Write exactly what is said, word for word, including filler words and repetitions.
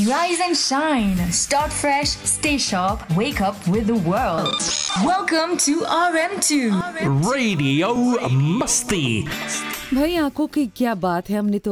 Rise and shine. Start fresh. Stay sharp. Wake up with the world. Welcome to R M two radio मस्ती। भाई आंखों की क्या बात है, हमने तो